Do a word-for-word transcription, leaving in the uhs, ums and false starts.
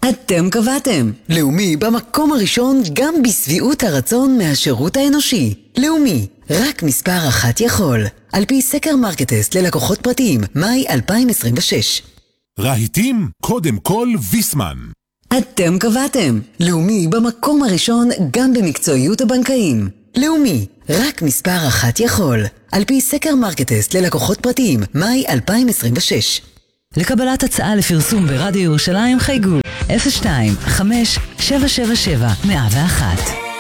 אתם קבעתם. לאומי במקום הראשון גם בסביעות הרצון מהשירות האנושי. לאומי, רק מספר אחת יכול. על פי סקר מרקטסט ללקוחות פרטיים, מאי אלפיים עשרים ושש. רהיטים, קודם כל ויסמן. אתם קבעתם. לאומי במקום הראשון גם במקצועיות הבנקאים. לאומי, רק מספר אחת יכול. על פי סקר מרקטסט ללקוחות פרטיים, מאי אלפיים עשרים ושש. לקבלת הצעה לפרסום ברדיו ירושלים חייגו אפס שתיים חמש שבע שבע שבע מאה ואחת.